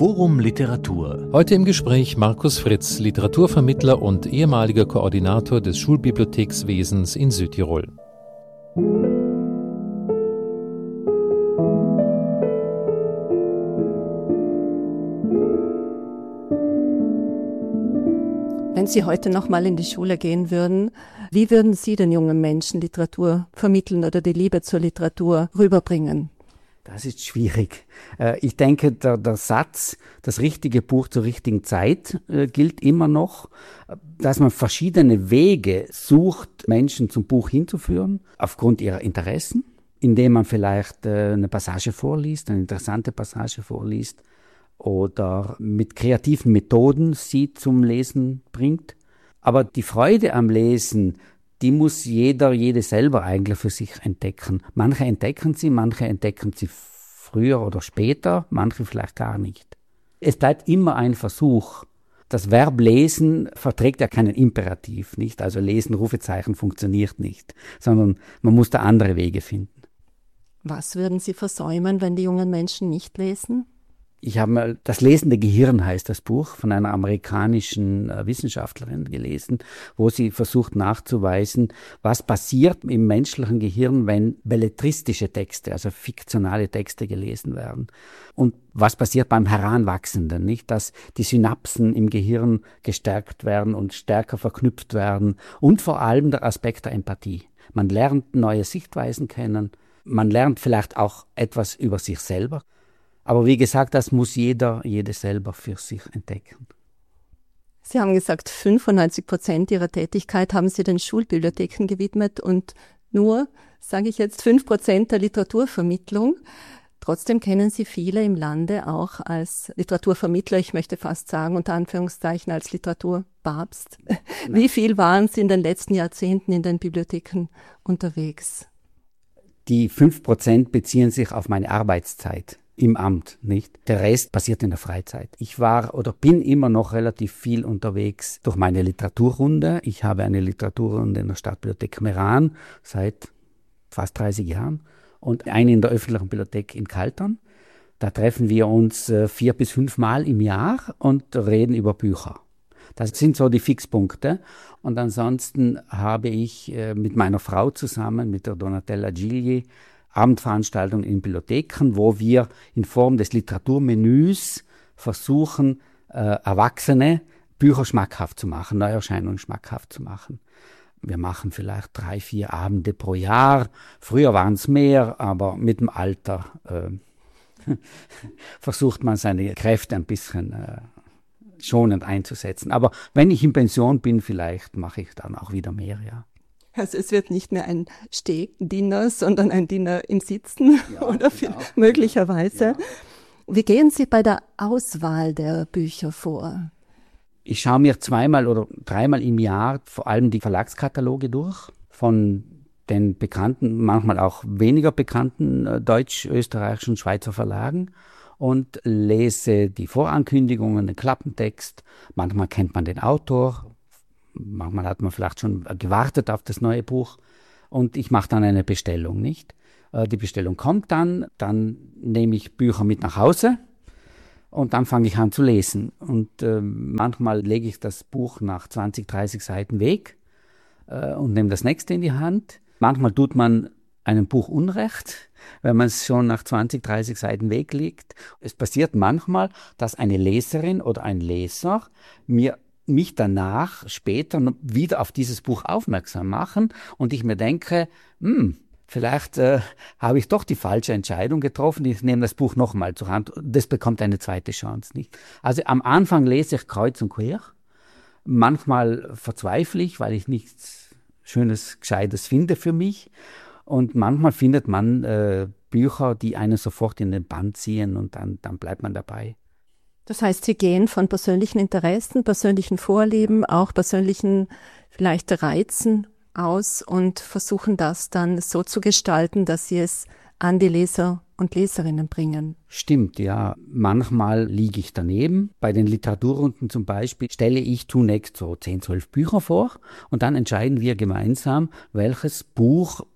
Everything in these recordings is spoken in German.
Forum Literatur. Heute im Gespräch Markus Fritz, Literaturvermittler und ehemaliger Koordinator des Schulbibliothekswesens in Südtirol. Wenn Sie heute noch mal in die Schule gehen würden, wie würden Sie den jungen Menschen Literatur vermitteln oder die Liebe zur Literatur rüberbringen? Das ist schwierig. Ich denke, der Satz, das richtige Buch zur richtigen Zeit, gilt immer noch, dass man verschiedene Wege sucht, Menschen zum Buch hinzuführen, aufgrund ihrer Interessen, indem man vielleicht eine Passage vorliest, eine interessante Passage vorliest, oder mit kreativen Methoden sie zum Lesen bringt. Aber die Freude am Lesen, die muss jede selber eigentlich für sich entdecken. Manche entdecken sie früher oder später, manche vielleicht gar nicht. Es bleibt immer ein Versuch. Das Verb lesen verträgt ja keinen Imperativ, nicht? Also lesen, Rufezeichen funktioniert nicht, sondern man muss da andere Wege finden. Was würden Sie versäumen, wenn die jungen Menschen nicht lesen? Ich habe mal Das lesende Gehirn heißt das Buch von einer amerikanischen Wissenschaftlerin gelesen, wo sie versucht nachzuweisen, was passiert im menschlichen Gehirn, wenn belletristische Texte, also fiktionale Texte gelesen werden. Und was passiert beim Heranwachsenden, nicht? Dass die Synapsen im Gehirn gestärkt werden und stärker verknüpft werden. Und vor allem der Aspekt der Empathie. Man lernt neue Sichtweisen kennen. Man lernt vielleicht auch etwas über sich selber. Aber wie gesagt, das muss jede selber für sich entdecken. Sie haben gesagt, 95% Ihrer Tätigkeit haben Sie den Schulbibliotheken gewidmet und nur, sage ich jetzt, 5% der Literaturvermittlung. Trotzdem kennen Sie viele im Lande auch als Literaturvermittler, ich möchte fast sagen, unter Anführungszeichen als Literaturpapst. Wie viel waren Sie in den letzten Jahrzehnten in den Bibliotheken unterwegs? Die 5% beziehen sich auf meine Arbeitszeit im Amt, nicht? Der Rest passiert in der Freizeit. Ich war oder bin immer noch relativ viel unterwegs durch meine Literaturrunde. Ich habe eine Literaturrunde in der Stadtbibliothek Meran seit fast 30 Jahren und eine in der öffentlichen Bibliothek in Kaltern. Da treffen wir uns 4 bis 5 Mal im Jahr und reden über Bücher. Das sind so die Fixpunkte. Und ansonsten habe ich mit meiner Frau zusammen, mit der Donatella Gigli, Abendveranstaltungen in Bibliotheken, wo wir in Form des Literaturmenüs versuchen, Erwachsene Bücher schmackhaft zu machen, Neuerscheinungen schmackhaft zu machen. Wir machen vielleicht 3, 4 Abende pro Jahr. Früher waren es mehr, aber mit dem Alter versucht man seine Kräfte ein bisschen schonend einzusetzen. Aber wenn ich in Pension bin, vielleicht mache ich dann auch wieder mehr, ja. Also es wird nicht mehr ein Stehdiener, sondern ein Diener im Sitzen, ja, oder genau. Möglicherweise. Ja. Wie gehen Sie bei der Auswahl der Bücher vor? Ich schaue mir 2-mal oder 3-mal im Jahr vor allem die Verlagskataloge durch von den bekannten, manchmal auch weniger bekannten deutsch-österreichischen Schweizer Verlagen und lese die Vorankündigungen, den Klappentext. Manchmal kennt man den Autor. Manchmal hat man vielleicht schon gewartet auf das neue Buch und ich mache dann eine Bestellung, nicht? Die Bestellung kommt dann nehme ich Bücher mit nach Hause und dann fange ich an zu lesen. Und manchmal lege ich das Buch nach 20, 30 Seiten weg und nehme das nächste in die Hand. Manchmal tut man einem Buch Unrecht, wenn man es schon nach 20, 30 Seiten weglegt. Es passiert manchmal, dass eine Leserin oder ein Leser mich danach später wieder auf dieses Buch aufmerksam machen und ich mir denke, vielleicht habe ich doch die falsche Entscheidung getroffen, ich nehme das Buch nochmal zur Hand, das bekommt eine zweite Chance, nicht? Also am Anfang lese ich kreuz und quer, manchmal verzweifle ich, weil ich nichts Schönes, Gescheites finde für mich und manchmal findet man Bücher, die einen sofort in den Bann ziehen und dann bleibt man dabei. Das heißt, Sie gehen von persönlichen Interessen, persönlichen Vorlieben, auch persönlichen vielleicht Reizen aus und versuchen das dann so zu gestalten, dass Sie es an die Leser und Leserinnen bringen. Stimmt, ja. Manchmal liege ich daneben. Bei den Literaturrunden zum Beispiel stelle ich zunächst so 10, 12 Bücher vor und dann entscheiden wir gemeinsam, welches Buch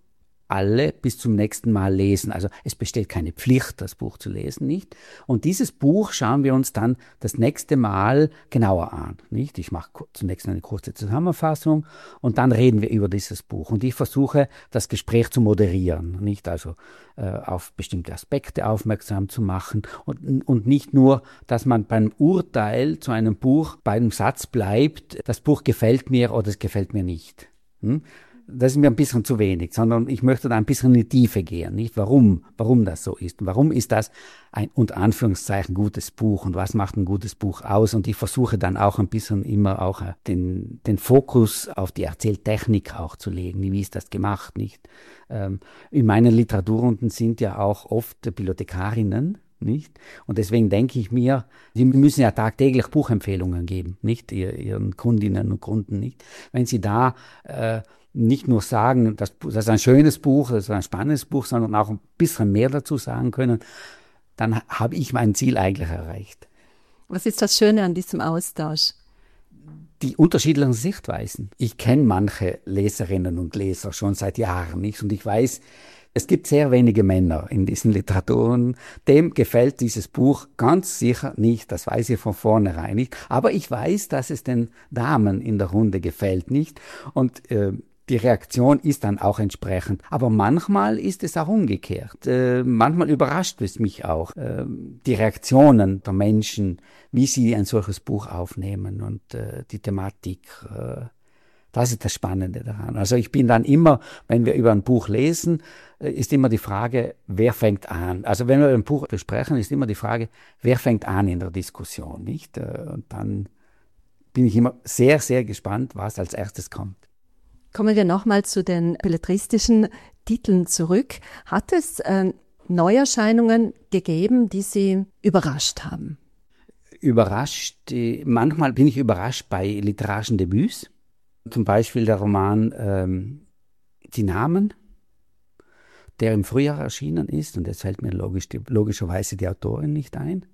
alle bis zum nächsten Mal lesen. Also es besteht keine Pflicht, das Buch zu lesen, nicht? Und dieses Buch schauen wir uns dann das nächste Mal genauer an, nicht? Ich mache zunächst eine kurze Zusammenfassung und dann reden wir über dieses Buch. Und ich versuche, das Gespräch zu moderieren, nicht? Also auf bestimmte Aspekte aufmerksam zu machen und nicht nur, dass man beim Urteil zu einem Buch bei einem Satz bleibt, das Buch gefällt mir oder es gefällt mir nicht. Das ist mir ein bisschen zu wenig, sondern ich möchte da ein bisschen in die Tiefe gehen, nicht? Warum das so ist. Warum ist das ein, unter Anführungszeichen, gutes Buch und was macht ein gutes Buch aus? Und ich versuche dann auch ein bisschen immer auch den Fokus auf die Erzähltechnik auch zu legen. Wie ist das gemacht, nicht? In meinen Literaturrunden sind ja auch oft Bibliothekarinnen, nicht? Und deswegen denke ich mir, sie müssen ja tagtäglich Buchempfehlungen geben, nicht? Ihren Kundinnen und Kunden, nicht? Wenn sie da nicht nur sagen, das ist ein schönes Buch, das ist ein spannendes Buch, sondern auch ein bisschen mehr dazu sagen können, dann habe ich mein Ziel eigentlich erreicht. Was ist das Schöne an diesem Austausch? Die unterschiedlichen Sichtweisen. Ich kenne manche Leserinnen und Leser schon seit Jahren nicht und ich weiß, es gibt sehr wenige Männer in diesen Literaturen, dem gefällt dieses Buch ganz sicher nicht, das weiß ich von vornherein nicht, aber ich weiß, dass es den Damen in der Runde gefällt nicht und die Reaktion ist dann auch entsprechend. Aber manchmal ist es auch umgekehrt. Manchmal überrascht es mich auch, die Reaktionen der Menschen, wie sie ein solches Buch aufnehmen und die Thematik. Das ist das Spannende daran. Also ich bin dann immer, wenn wir über ein Buch lesen, ist immer die Frage, wer fängt an? Also wenn wir ein Buch besprechen, ist immer die Frage, wer fängt an in der Diskussion, nicht? Und dann bin ich immer sehr, sehr gespannt, was als erstes kommt. Kommen wir nochmal zu den belletristischen Titeln zurück. Hat es Neuerscheinungen gegeben, die Sie überrascht haben? Überrascht, manchmal bin ich überrascht bei literarischen Debüts. Zum Beispiel der Roman Die Namen, der im Frühjahr erschienen ist, und jetzt fällt mir logischerweise die Autorin nicht ein,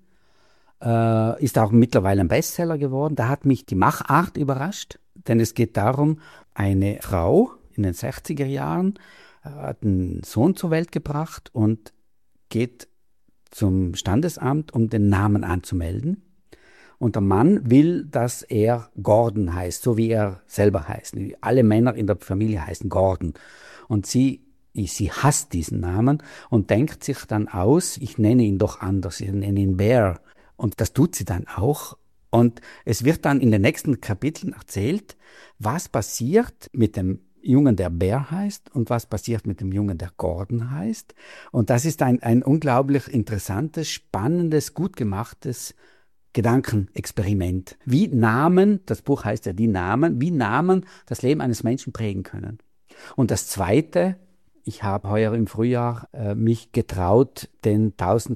ist auch mittlerweile ein Bestseller geworden. Da hat mich die Machart überrascht, denn es geht darum, eine Frau in den 60er Jahren hat einen Sohn zur Welt gebracht und geht zum Standesamt, um den Namen anzumelden. Und der Mann will, dass er Gordon heißt, so wie er selber heißt. Alle Männer in der Familie heißen Gordon. Und sie hasst diesen Namen und denkt sich dann aus, ich nenne ihn doch anders, ich nenne ihn Bear. Und das tut sie dann auch. Und es wird dann in den nächsten Kapiteln erzählt, was passiert mit dem Jungen, der Bear heißt, und was passiert mit dem Jungen, der Gordon heißt. Und das ist ein unglaublich interessantes, spannendes, gut gemachtes Gedankenexperiment. Wie Namen, das Buch heißt ja Die Namen, wie Namen das Leben eines Menschen prägen können. Und das Zweite, ich habe heuer im Frühjahr mich getraut, den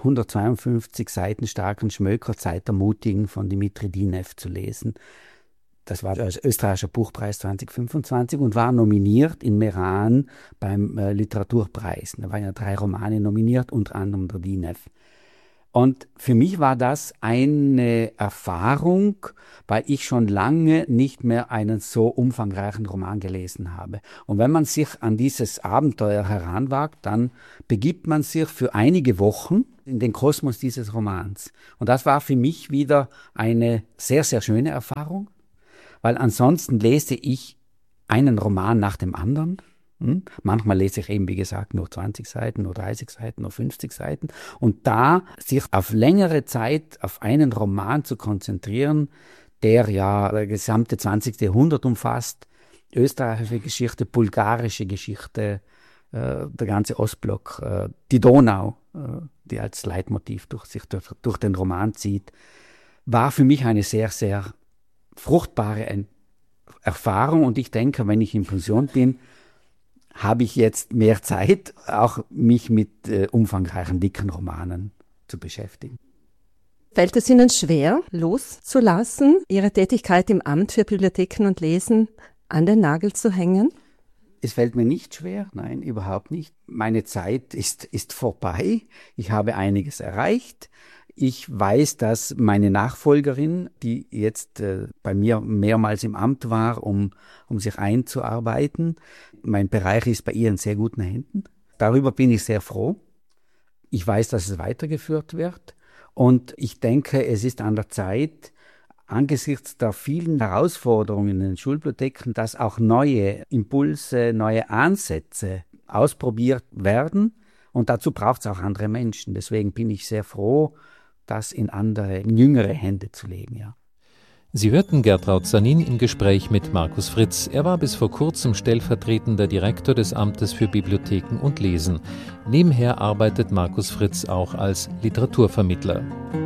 1152 Seiten starken Schmöker Zeit der Mutigen von Dimitri Dinev zu lesen. Das war der österreichische Buchpreis 2025 und war nominiert in Meran beim Literaturpreis. Da waren ja 3 Romane nominiert, unter anderem der Dinev. Und für mich war das eine Erfahrung, weil ich schon lange nicht mehr einen so umfangreichen Roman gelesen habe. Und wenn man sich an dieses Abenteuer heranwagt, dann begibt man sich für einige Wochen in den Kosmos dieses Romans. Und das war für mich wieder eine sehr, sehr schöne Erfahrung, weil ansonsten lese ich einen Roman nach dem anderen. Manchmal lese ich eben, wie gesagt, nur 20 Seiten, nur 30 Seiten, nur 50 Seiten. Und da sich auf längere Zeit auf einen Roman zu konzentrieren, der ja das gesamte 20. Jahrhundert umfasst, österreichische Geschichte, bulgarische Geschichte, der ganze Ostblock, die Donau, die als Leitmotiv durch den Roman zieht, war für mich eine sehr, sehr fruchtbare Erfahrung. Und ich denke, wenn ich in Pension bin, habe ich jetzt mehr Zeit, auch mich mit umfangreichen, dicken Romanen zu beschäftigen. Fällt es Ihnen schwer, loszulassen, Ihre Tätigkeit im Amt für Bibliotheken und Lesen an den Nagel zu hängen? Es fällt mir nicht schwer, nein, überhaupt nicht. Meine Zeit ist vorbei. Ich habe einiges erreicht. Ich weiß, dass meine Nachfolgerin, die jetzt bei mir mehrmals im Amt war, um sich einzuarbeiten, mein Bereich ist bei ihr in sehr guten Händen. Darüber bin ich sehr froh. Ich weiß, dass es weitergeführt wird. Und ich denke, es ist an der Zeit, angesichts der vielen Herausforderungen in den Schulbibliotheken, dass auch neue Impulse, neue Ansätze ausprobiert werden. Und dazu braucht es auch andere Menschen. Deswegen bin ich sehr froh, das in andere, in jüngere Hände zu legen. Ja. Sie hörten Gertraud Sanin im Gespräch mit Markus Fritz. Er war bis vor kurzem stellvertretender Direktor des Amtes für Bibliotheken und Lesen. Nebenher arbeitet Markus Fritz auch als Literaturvermittler.